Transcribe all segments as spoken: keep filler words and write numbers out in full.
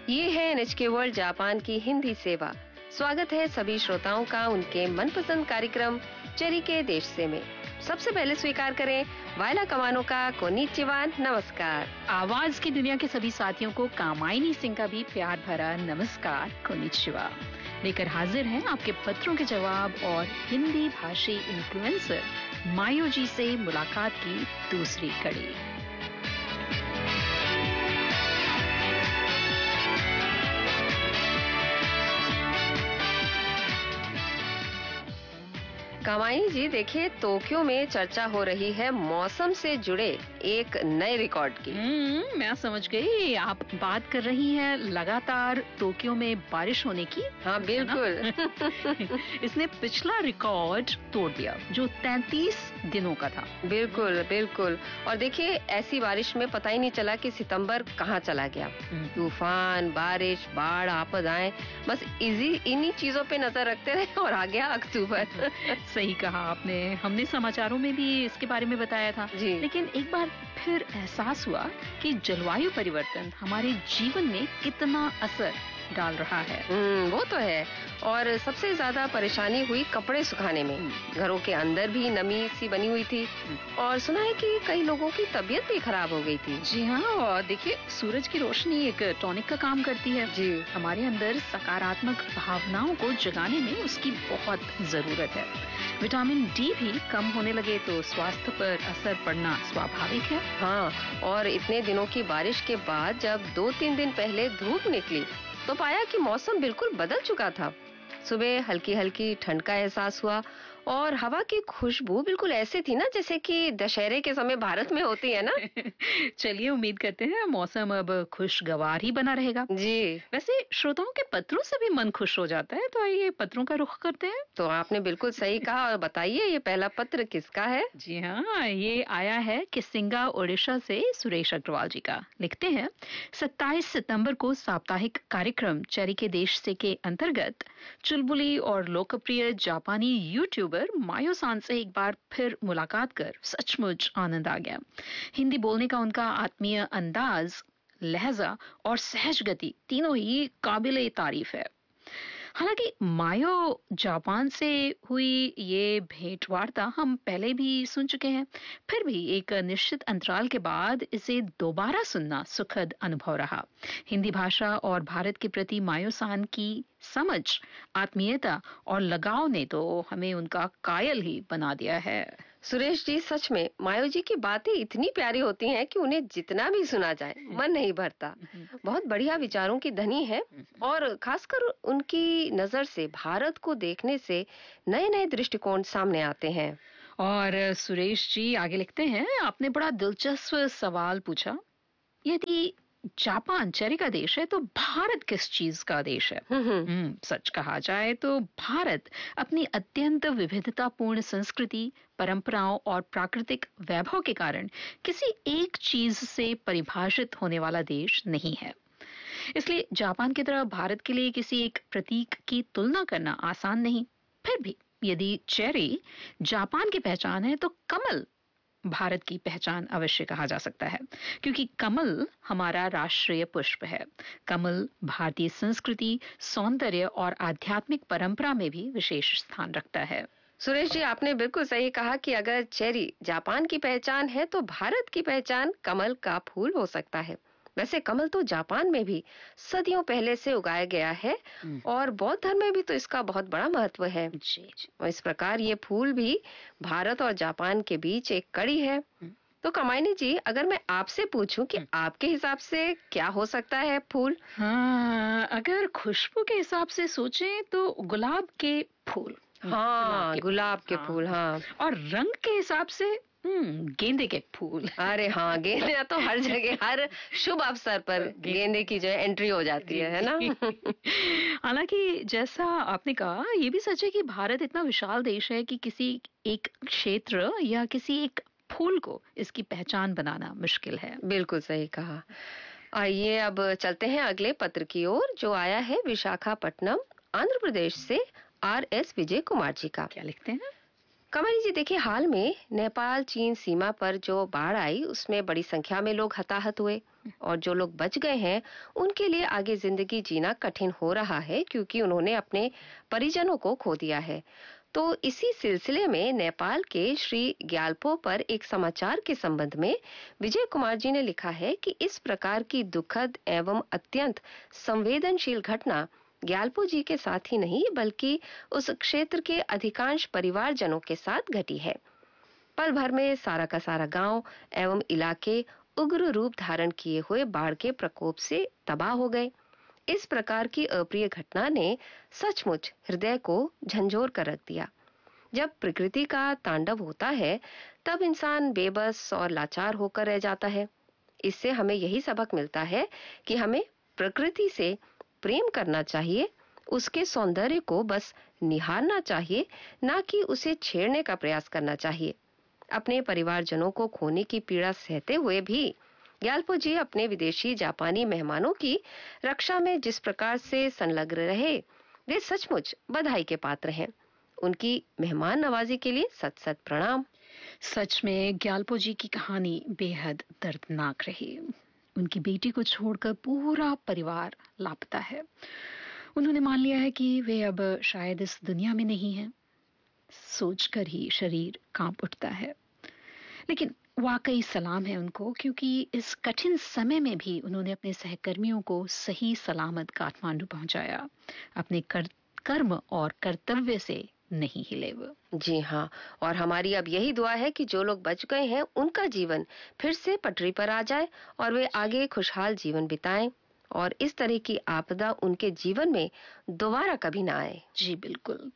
ये है N H के वर्ल्ड जापान की हिंदी सेवा। स्वागत है सभी श्रोताओं का उनके मनपसंद कार्यक्रम चेरी के देश से में। सबसे पहले स्वीकार करें वायला कमानो का कोनिचिवा, नमस्कार। आवाज की दुनिया के सभी साथियों को कामायनी सिंह का भी प्यार भरा नमस्कार, कोनिचिवा। लेकर हाजिर हैं आपके पत्रों के जवाब और हिंदी भाषी इन्फ्लुएंसर मायो जी से मुलाकात की दूसरी कड़ी। कामाई जी, देखिए टोक्यो में चर्चा हो रही है मौसम से जुड़े एक नए रिकॉर्ड की। हम्म, मैं समझ गई, आप बात कर रही हैं लगातार टोक्यो में बारिश होने की। हाँ बिल्कुल। इसने पिछला रिकॉर्ड तोड़ दिया जो तैंतीस दिनों का था। बिल्कुल बिल्कुल। और देखिए ऐसी बारिश में पता ही नहीं चला कि सितंबर कहाँ चला गया। तूफान, बारिश, बाढ़, आपदाएं, बस इजी इन्हीं चीजों पे नजर रखते रहे और आ गया अक्टूबर। सही कहा आपने, हमने समाचारों में भी इसके बारे में बताया था। लेकिन एक बार फिर एहसास हुआ कि जलवायु परिवर्तन हमारे जीवन में कितना असर डाल रहा है। हम्म, वो तो है। और सबसे ज्यादा परेशानी हुई कपड़े सुखाने में। घरों के अंदर भी नमी सी बनी हुई थी और सुना है कि कई लोगों की तबीयत भी खराब हो गई थी। जी हाँ, और देखिए सूरज की रोशनी एक टॉनिक का काम करती है। जी, हमारे अंदर सकारात्मक भावनाओं को जगाने में उसकी बहुत जरूरत है। विटामिन डी भी कम होने लगे तो स्वास्थ्य पर असर पड़ना स्वाभाविक है। हाँ, और इतने दिनों की बारिश के बाद जब दो तीन दिन पहले धूप निकली तो पाया कि मौसम बिल्कुल बदल चुका था। सुबह हल्की हल्की ठंड का एहसास हुआ और हवा की खुशबू बिल्कुल ऐसे थी ना जैसे कि दशहरे के समय भारत में होती है ना। चलिए, उम्मीद करते हैं मौसम अब खुशगवार ही बना रहेगा। जी। वैसे श्रोताओं के पत्रों से भी मन खुश हो जाता है, तो आइए पत्रों का रुख करते हैं। तो आपने बिल्कुल सही कहा। और बताइए ये पहला पत्र किसका है? जी हाँ, ये आया है किसिंगा ओडिशा से सुरेश अग्रवाल जी का। लिखते हैं, सत्ताईस सितंबर को साप्ताहिक कार्यक्रम चेरी के देश से के अंतर्गत चुलबुली और लोकप्रिय जापानी यूट्यूबर मायो सान से एक बार फिर मुलाकात कर सचमुच आनंद आ गया। हिंदी बोलने का उनका आत्मीय अंदाज, लहजा और सहज गति तीनों ही काबिले तारीफ है। हालांकि मायो जापान से हुई ये भेंटवार्ता हम पहले भी सुन चुके हैं, फिर भी एक निश्चित अंतराल के बाद इसे दोबारा सुनना सुखद अनुभव रहा। हिंदी भाषा और भारत के प्रति मायो सान की समझ, आत्मीयता और लगाव ने तो हमें उनका कायल ही बना दिया है। सुरेश जी, सच में मायो जी की बातें इतनी प्यारी होती हैं कि उन्हें जितना भी सुना जाए मन नहीं भरता। बहुत बढ़िया विचारों की धनी है और खासकर उनकी नजर से भारत को देखने से नए नए दृष्टिकोण सामने आते हैं। और सुरेश जी आगे लिखते हैं, आपने बड़ा दिलचस्प सवाल पूछा। यदि जापान चेरी का देश है तो भारत किस चीज का देश है? हम्म, सच कहा जाए तो भारत अपनी अत्यंत विविधतापूर्ण संस्कृति, परंपराओं और प्राकृतिक वैभव के कारण किसी एक चीज से परिभाषित होने वाला देश नहीं है। इसलिए जापान की तरह भारत के लिए किसी एक प्रतीक की तुलना करना आसान नहीं। फिर भी यदि चेरी जापान की पहचान है तो कमल भारत की पहचान अवश्य कहा जा सकता है, क्योंकि कमल हमारा राष्ट्रीय पुष्प है। कमल भारतीय संस्कृति, सौंदर्य और आध्यात्मिक परंपरा में भी विशेष स्थान रखता है। सुरेश जी, आपने बिल्कुल सही कहा कि अगर चेरी जापान की पहचान है तो भारत की पहचान कमल का फूल हो सकता है। वैसे कमल तो जापान में भी सदियों पहले से उगाया गया है और बौद्ध धर्म में भी तो इसका बहुत बड़ा महत्व है। जी, जी। और इस प्रकार ये फूल भी भारत और जापान के बीच एक कड़ी है। तो कमायनी जी, अगर मैं आपसे पूछूं कि आपके हिसाब से क्या हो सकता है फूल? हाँ, अगर खुशबू के हिसाब से सोचें तो गुलाब के फूल। हाँ, गुलाब के फूल। हाँ, और रंग के हिसाब से गेंदे के फूल। अरे हाँ, गेंदे तो हर जगह, हर शुभ अवसर पर गेंदे की जो है एंट्री हो जाती है, है ना? हालांकि जैसा आपने कहा, ये भी सच है कि भारत इतना विशाल देश है कि किसी एक क्षेत्र या किसी एक फूल को इसकी पहचान बनाना मुश्किल है। बिल्कुल सही कहा। आइए अब चलते हैं अगले पत्र की ओर, जो आया है विशाखापट्टनम, आंध्र प्रदेश से आर एस विजय कुमार जी का। क्या लिखते हैं? कमली जी देखिए, हाल में नेपाल चीन सीमा पर जो बाढ़ आई उसमें बड़ी संख्या में लोग हताहत हुए, और जो लोग बच गए हैं उनके लिए आगे जिंदगी जीना कठिन हो रहा है, क्योंकि उन्होंने अपने परिजनों को खो दिया है। तो इसी सिलसिले में नेपाल के श्री ग्याल्पो पर एक समाचार के संबंध में विजय कुमार जी ने लिखा है कि इस प्रकार की दुखद एवं अत्यंत संवेदनशील घटना ग्याल्पो जी के साथ ही नहीं बल्कि उस क्षेत्र के अधिकांश परिवारजनों के साथ घटी है। पल भर में सारा का सारा गांव एवं इलाके उग्र रूप धारण किए हुए बाढ़ के प्रकोप से तबाह हो गए। इस प्रकार की अप्रिय घटना ने सचमुच हृदय को झंझोर कर रख दिया। जब प्रकृति का तांडव होता है तब इंसान बेबस और लाचार होकर रह जाता है। इससे हमें यही सबक मिलता है कि हमें प्रकृति से प्रेम करना चाहिए, उसके सौंदर्य को बस निहारना चाहिए, ना कि उसे छेड़ने का प्रयास करना चाहिए। अपने परिवारजनों को खोने की पीड़ा सहते हुए भी ग्याल्पो जी अपने विदेशी जापानी मेहमानों की रक्षा में जिस प्रकार से संलग्न रहे, वे सचमुच बधाई के पात्र हैं। उनकी मेहमान नवाजी के लिए सत सत प्रणाम। सच में ग्याल्पो जी की कहानी बेहद दर्दनाक रही। उनकी बेटी को छोड़कर पूरा परिवार लापता है। उन्होंने मान लिया है कि वे अब शायद इस दुनिया में नहीं हैं। सोचकर ही शरीर कांप उठता है। लेकिन वाकई सलाम है उनको, क्योंकि इस कठिन समय में भी उन्होंने अपने सहकर्मियों को सही सलामत काठमांडू पहुंचाया। अपने कर, कर्म और कर्तव्य से नहीं हिले वो। जी हाँ, और हमारी अब यही दुआ है कि जो लोग बच गए हैं उनका जीवन फिर से पटरी पर आ जाए और वे आगे खुशहाल जीवन बिताएं, और इस तरह की आपदा उनके जीवन में दोबारा कभी ना आए। जी बिल्कुल।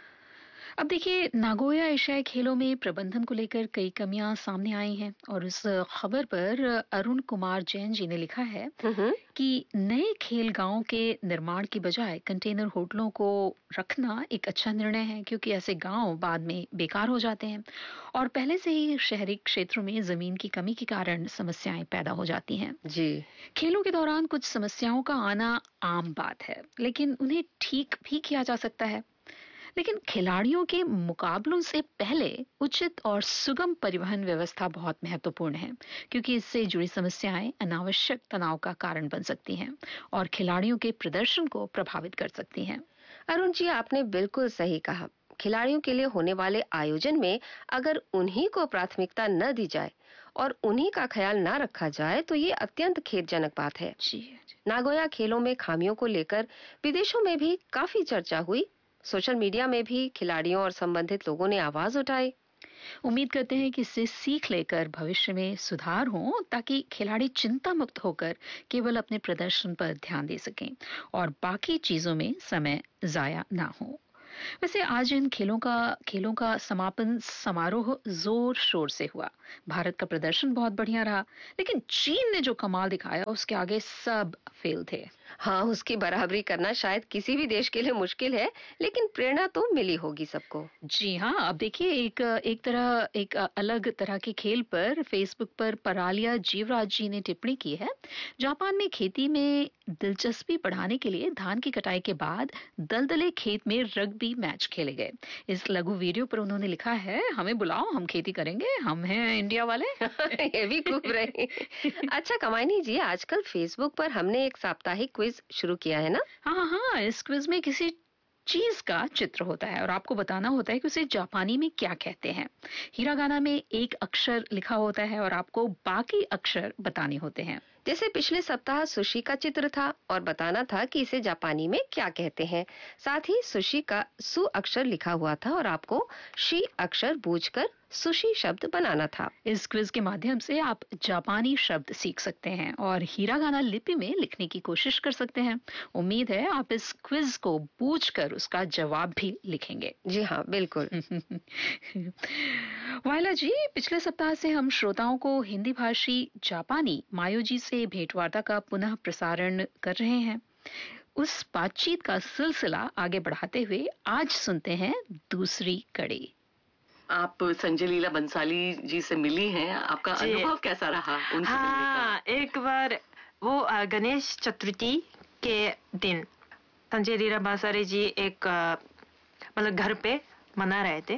अब देखिए, नागोया एशियाई खेलों में प्रबंधन को लेकर कई कमियां सामने आई हैं, और इस खबर पर अरुण कुमार जैन जी ने लिखा है कि नए खेल गांव के निर्माण की बजाय कंटेनर होटलों को रखना एक अच्छा निर्णय है, क्योंकि ऐसे गांव बाद में बेकार हो जाते हैं और पहले से ही शहरी क्षेत्रों में जमीन की कमी के कारण समस्याएं पैदा हो जाती हैं। जी, खेलों के दौरान कुछ समस्याओं का आना आम बात है, लेकिन उन्हें ठीक भी किया जा सकता है। लेकिन खिलाड़ियों के मुकाबलों से पहले उचित और सुगम परिवहन व्यवस्था बहुत महत्वपूर्ण है, क्योंकि इससे जुड़ी समस्याएं अनावश्यक तनाव का कारण बन सकती हैं और खिलाड़ियों के प्रदर्शन को प्रभावित कर सकती हैं। अरुण जी, आपने बिल्कुल सही कहा। खिलाड़ियों के लिए होने वाले आयोजन में अगर उन्हीं को प्राथमिकता न दी जाए और उन्हीं का ख्याल न रखा जाए तो ये अत्यंत खेदजनक बात है। जी। नागोया खेलों में खामियों को लेकर विदेशों में भी काफी चर्चा हुई। सोशल मीडिया में भी खिलाड़ियों और संबंधित लोगों ने आवाज उठाई। उम्मीद करते हैं कि इससे सीख लेकर भविष्य में सुधार हो, ताकि खिलाड़ी चिंता मुक्त होकर केवल अपने प्रदर्शन पर ध्यान दे सकें और बाकी चीजों में समय जाया ना हो। वैसे आज इन खेलों का खेलों का समापन समारोह जोर शोर से हुआ। भारत का प्रदर्शन बहुत बढ़िया रहा, लेकिन चीन ने जो कमाल दिखाया उसके आगे सब फेल थे। हाँ, उसकी बराबरी करना शायद किसी भी देश के लिए मुश्किल है, लेकिन प्रेरणा तो मिली होगी सबको। जी हाँ, अब देखिए, एक एक तरह एक अलग तरह के खेल पर फेसबुक पर परालिया जीवराज जी ने टिप्पणी की है। जापान में खेती में दिलचस्पी बढ़ाने के लिए धान की कटाई के बाद दलदले खेत में रग्बी मैच खेले गए। इस लघु वीडियो पर उन्होंने लिखा है, हमें बुलाओ, हम खेती करेंगे, हम हैं इंडिया वाले। ये भी खूब रहे। अच्छा कमाइनी जी, आजकल फेसबुक पर हमने एक साप्ताहिक क्विज शुरू किया है ना? हाँ हाँ, इस क्विज में किसी चीज का चित्र होता है और आपको बताना होता है कि उसे जापानी में क्या कहते हैं। हिरागाना में एक अक्षर लिखा होता है और आपको बाकी अक्षर बताने होते हैं। जैसे पिछले सप्ताह सुशी का चित्र था और बताना था कि इसे जापानी में क्या कहते हैं। साथ ही सुशी का सु अक्षर लिखा हुआ था और आपको शी अक्षर बूझकर सुशी शब्द बनाना था। इस क्विज के माध्यम से आप जापानी शब्द सीख सकते हैं और हिरागाना लिपि में लिखने की कोशिश कर सकते हैं। उम्मीद है आप इस क्विज को बूझकर उसका जवाब भी लिखेंगे। जी हाँ, बिल्कुल। वायला जी, पिछले सप्ताह से हम श्रोताओं को हिंदी भाषी जापानी मायोजी से भेंटवार्ता का पुनः प्रसारण कर रहे हैं। उस बातचीत का सिलसिला आगे बढ़ाते हुए आज सुनते हैं दूसरी कड़ी। आप संजय लीला बंसाली जी से मिली हैं, आपका अनुभव कैसा रहा उनसे हाँ, मिलने का? एक बार वो अ, गणेश चतुर्थी के दिन संजय लीला बंसाली जी एक अ, मतलब घर पे मना रहे थे।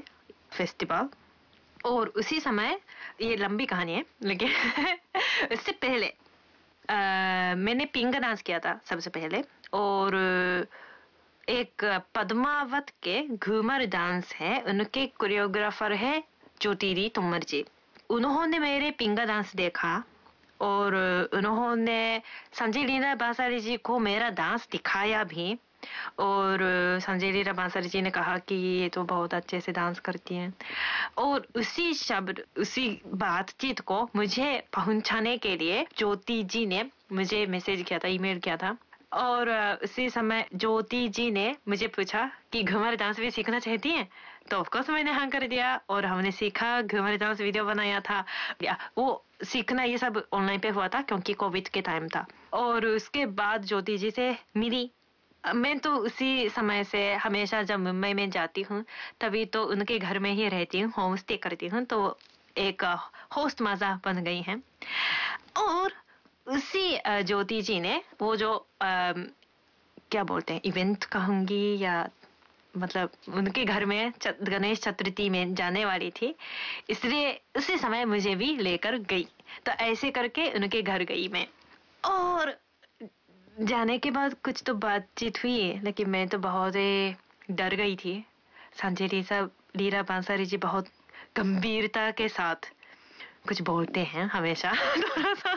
फेस्टिवल। और उसी समय, ये लंबी कहानी है लेकिन उससे पहले आ, मैंने पिंगा डांस किया था सबसे पहले। और एक पद्मावत के घूमर डांस है, उनके कोरियोग्राफर है ज्योतिरी तोमर जी। उन्होंने मेरे पिंगा डांस देखा और उन्होंने संजय लीला बांसारी जी को मेरा डांस दिखाया भी। और संजय लीला बांसारी जी ने कहा कि ये तो बहुत अच्छे से डांस करती हैं। और उसी शब्द, उसी बातचीत को मुझे पहुंचाने के लिए ज्योति जी ने मुझे मैसेज किया था, ईमेल किया था। और उसी समय ज्योति जी ने मुझे पूछा कि घूमर डांस भी सीखना चाहती हैं? तो ऑफकोर्स मैंने हाँ कर दिया और हमने सीखा, घूमर डांस वीडियो बनाया था। वो सीखना ये सब ऑनलाइन पे हुआ था क्योंकि कोविड के टाइम था। और उसके बाद ज्योति जी से मिली। मैं तो उसी समय से हमेशा जब मुंबई में जाती हूँ तभी तो उनके घर में ही रहती हूँ, होम स्टे करती हूँ, तो एक होस्ट मजा बन गई है। और उसी ज्योति जी ने वो जो आ, क्या बोलते हैं, इवेंट कहूंगी या मतलब उनके घर में गणेश चतुर्थी में जाने वाली थी, इसलिए उसी समय मुझे भी लेकर गई। तो ऐसे करके उनके घर गई मैं। और जाने के बाद कुछ तो बातचीत हुई लेकिन मैं तो बहुत डर गई थी। संजय लीला लीला बांसारी जी बहुत गंभीरता के साथ कुछ बोलते हैं हमेशा थोड़ा सा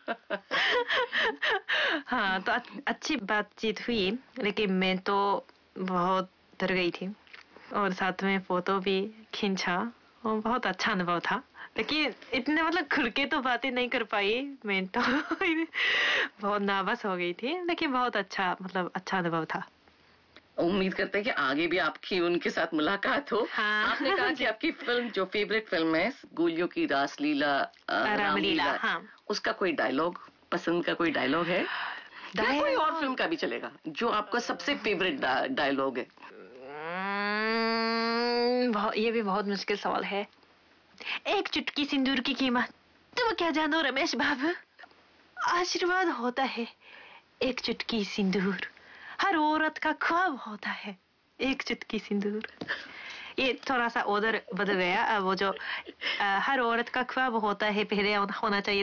हाँ, तो अच्छी बातचीत हुई लेकिन मैं तो बहुत डर गई थी। और साथ में फोटो भी खींचा और बहुत अच्छा अनुभव था। लेकिन इतने मतलब खुल के तो बातें नहीं कर पाई मैं तो बहुत नर्वस हो गई थी, लेकिन बहुत अच्छा मतलब अच्छा अनुभव था। उम्मीद करते हैं कि आगे भी आपकी उनके साथ मुलाकात हो। हाँ। आपने कहा कि आपकी फिल्म जो फेवरेट फिल्म है गोलियों की रासलीला, रामलीला, हाँ। उसका कोई डायलॉग पसंद का कोई डायलॉग है या कोई और फिल्म का भी चलेगा जो आपका सबसे फेवरेट डायलॉग है? ये भी बहुत मुश्किल सवाल है। एक चुटकी सिंदूर की कीमत तुम क्या जानो रमेश बाबू, आशीर्वाद होता है एक चुटकी सिंदूर, हर औरत का ख्वाब होता है एक चुटकी सिंदूर। ये थोड़ा सा उधर बदल गया, वो जो आ, हर औरत का ख्वाब होता है पहले होना चाहिए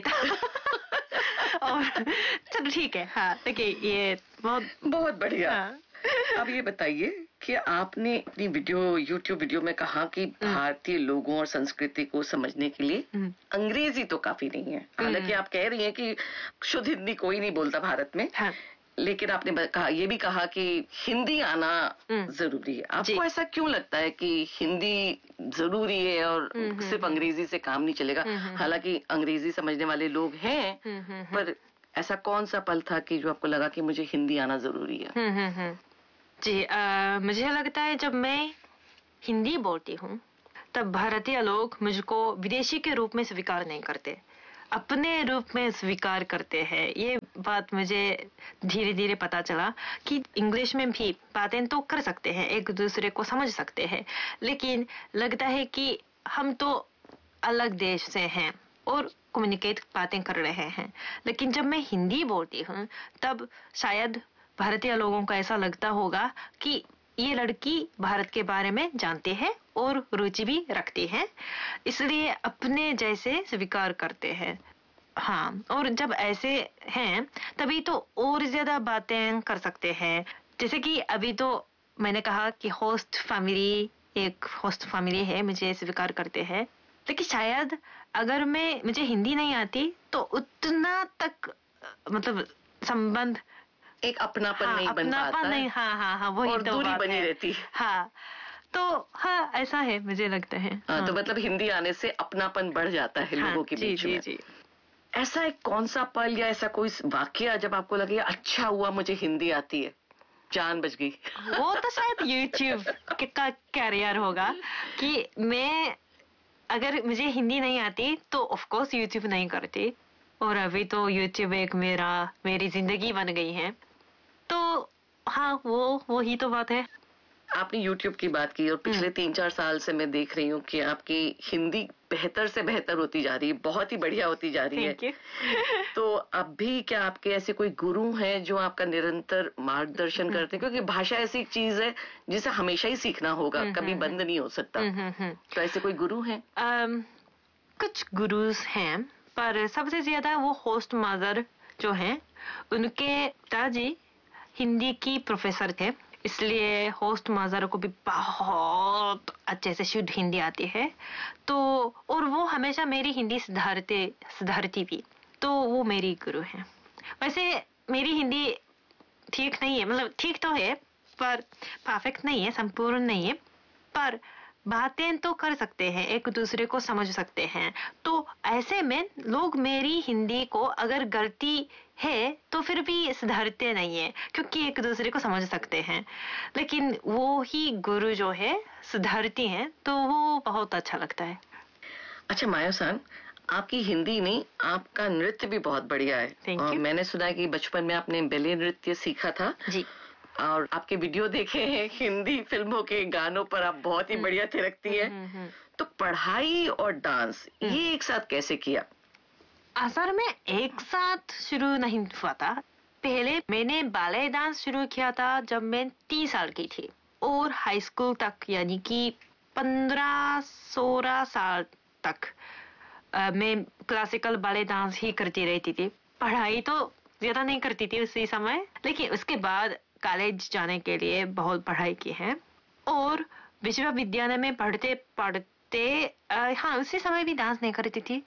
था। और चलो ठीक है, हाँ देखिए ये बहुत बहुत बढ़िया। हाँ। अब ये बताइए कि आपने अपनी वीडियो यूट्यूब वीडियो में कहा कि भारतीय लोगों और संस्कृति को समझने के लिए अंग्रेजी तो काफी नहीं है। हालांकि आप कह रही हैं कि शुद्ध हिंदी कोई नहीं बोलता भारत में, हाँ। लेकिन आपने कहा ये भी कहा कि हिंदी आना जरूरी है। आपको ऐसा क्यों लगता है कि हिंदी जरूरी है और सिर्फ अंग्रेजी से काम नहीं चलेगा? हालांकि अंग्रेजी समझने वाले लोग हैं, पर ऐसा कौन सा पल था कि जो आपको लगा कि मुझे हिंदी आना जरूरी है? जी, आ, मुझे लगता है जब मैं हिंदी बोलती हूँ तब भारतीय लोग मुझको विदेशी के रूप में स्वीकार नहीं करते, अपने रूप में स्वीकार करते हैं। ये बात मुझे धीरे धीरे पता चला कि इंग्लिश में भी बातें तो कर सकते हैं, एक दूसरे को समझ सकते हैं, लेकिन लगता है कि हम तो अलग देश से हैं और कम्युनिकेट बातें कर रहे हैं। लेकिन जब मैं हिंदी बोलती हूँ तब शायद भारतीय लोगों को ऐसा लगता होगा कि ये लड़की भारत के बारे में जानते हैं और रुचि भी रखती है, इसलिए अपने जैसे स्वीकार करते हैं। हाँ, और जब ऐसे हैं तभी तो और ज्यादा बातें कर सकते हैं। जैसे कि अभी तो मैंने कहा कि होस्ट फैमिली, एक होस्ट फैमिली है, मुझे स्वीकार करते हैं। लेकिन शायद अगर मैं मुझे हिंदी नहीं आती तो उतना तक मतलब संबंध, एक अपनापन हाँ, नहीं बन पाता है। नहीं, हाँ हाँ हाँ वही और तो दूरी बात बनी है। रहती। हाँ, तो हाँ ऐसा है मुझे लगता है। हाँ, हाँ। तो मतलब हिंदी आने से अपनापन बढ़ जाता है, हाँ, लोगों के जी, बीच जी, में। जी। ऐसा एक कौन सा पल या ऐसा कोई वाकया जब आपको लगे अच्छा हुआ मुझे हिंदी आती है, जान बच गई? वो तो शायद यूट्यूब का कैरियर होगा कि मैं अगर मुझे हिंदी नहीं आती तो ऑफ कोर्स यूट्यूब नहीं करती, और अभी तो यूट्यूब एक मेरा मेरी जिंदगी बन गई है। तो हाँ, वो वो ही तो बात है। आपने YouTube की बात की और पिछले तीन चार साल से मैं देख रही हूँ कि आपकी हिंदी बेहतर से बेहतर होती जा रही है, बहुत ही बढ़िया होती जा रही है। तो अब भी क्या आपके ऐसे कोई गुरु हैं जो आपका निरंतर मार्गदर्शन करते हैं? क्योंकि भाषा ऐसी चीज है जिसे हमेशा ही सीखना होगा, कभी बंद नहीं हो सकता। तो ऐसे कोई गुरु हैं? um, कुछ गुरुज हैं, पर सबसे ज्यादा वो होस्ट मदर जो हैं, उनके पिताजी हिंदी की प्रोफेसर थे, इसलिए होस्ट मदर को भी बहुत अच्छे से शुद्ध हिंदी आती है। तो और वो हमेशा मेरी हिंदी सुधारते सुधारती भी, तो वो मेरी गुरु हैं। वैसे मेरी हिंदी ठीक नहीं है, मतलब ठीक तो है पर परफेक्ट नहीं है, संपूर्ण नहीं है, पर बातें तो कर सकते हैं, एक दूसरे को समझ सकते हैं। तो ऐसे में लोग मेरी हिंदी को अगर गलती है तो फिर भी सुधारते नहीं है, क्योंकि एक दूसरे को समझ सकते हैं। लेकिन वो ही गुरु जो है सुधारती हैं, तो वो बहुत अच्छा लगता है। अच्छा माया-सान, आपकी हिंदी नहीं, आपका नृत्य भी बहुत बढ़िया है। और मैंने सुना है कि बचपन में आपने बैले नृत्य सीखा था जी, और आपके वीडियो देखे हैं, हिंदी फिल्मों के गानों पर आप बहुत ही बढ़िया थिरकती है। तो पढ़ाई और डांस ये एक साथ कैसे किया? असल में एक साथ शुरू नहीं हुआ था। पहले मैंने बैले डांस शुरू किया था जब मैं तीस साल की थी, और हाई स्कूल तक यानी कि पंद्रह सोलह साल तक आ, मैं क्लासिकल बैले डांस ही करती रहती थी। पढ़ाई तो ज्यादा नहीं करती थी उसी समय, लेकिन उसके बाद कॉलेज जाने के लिए बहुत पढ़ाई की है, और विश्वविद्यालय में पढ़ते पढ़ते हाँ उसी समय भी डांस नहीं करती थी।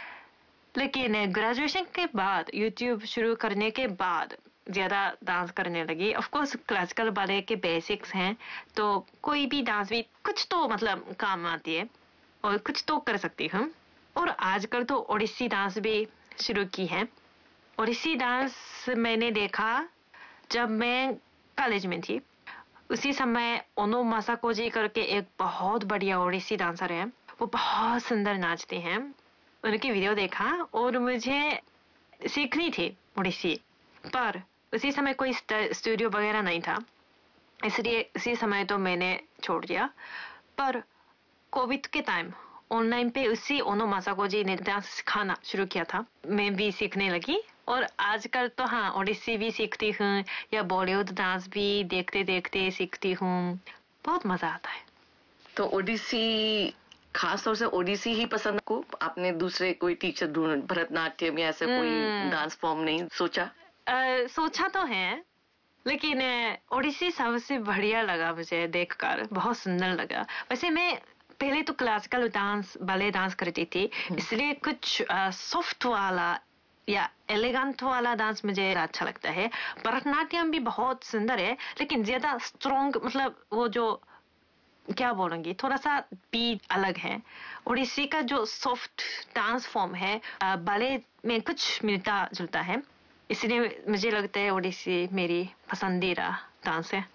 लेकिन ग्रेजुएशन के बाद यूट्यूब शुरू करने के बाद ज्यादा डांस करने लगी। ऑफ कोर्स क्लासिकल बैले के बेसिक्स हैं, तो कोई भी डांस भी कुछ तो मतलब काम आती है और कुछ तो कर सकती हूँ। और आजकल तो ओडिसी डांस भी शुरू की है। ओडिसी डांस मैंने देखा जब मैं कॉलेज में थी। उसी समय ओनो मासाको जी करके एक बहुत बढ़िया ओडिसी डांसर है, वो बहुत सुंदर नाचते हैं। उनकी वीडियो देखा और मुझे सीखनी थी ओडिसी, पर उसी समय कोई स्टूडियो वगैरह नहीं था, इसलिए उसी समय तो मैंने छोड़ दिया। पर कोविड के टाइम ऑनलाइन पे उसी ओनो मासाको जी ने डांस सिखाना शुरू किया था, मैं भी सीखने लगी। और आजकल तो हाँ ओडिसी भी सीखती हूँ, या बॉलीवुड डांस भी देखते देखते सीखती हूँ, बहुत मजा आता है। तो ओडिसी, खास तौर से ओडिसी ही पसंद को? आपने दूसरे कोई टीचर ढूंढ, भरतनाट्यम या ऐसे कोई डांस फॉर्म नहीं सोचा? आ, सोचा तो है, लेकिन ओडिसी सबसे बढ़िया लगा मुझे देखकर, बहुत सुंदर लगा। वैसे मैं पहले तो क्लासिकल डांस बैले डांस करती थी, इसलिए कुछ सॉफ्ट वाला या एलिगेंट वाला डांस मुझे अच्छा लगता है। भरतनाट्यम भी बहुत सुंदर है, लेकिन ज्यादा स्ट्रॉन्ग, मतलब वो जो क्या बोलूंगी, थोड़ा सा बीट अलग है। ओडिसी का जो सॉफ्ट डांस फॉर्म है बैले में कुछ मिलता जुलता है, इसलिए मुझे लगता है ओडिसी मेरी पसंदीदा डांस है।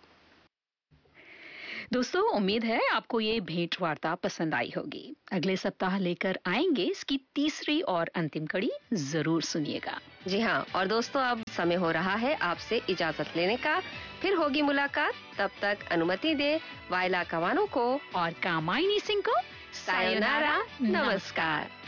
दोस्तों, उम्मीद है आपको ये भेंट वार्ता पसंद आई होगी। अगले सप्ताह लेकर आएंगे इसकी तीसरी और अंतिम कड़ी, जरूर सुनिएगा। जी हाँ, और दोस्तों अब समय हो रहा है आपसे इजाजत लेने का। फिर होगी मुलाकात, तब तक अनुमति दे वायला कवानो को और कामायनी सिंह को सायोनारा, नमस्कार।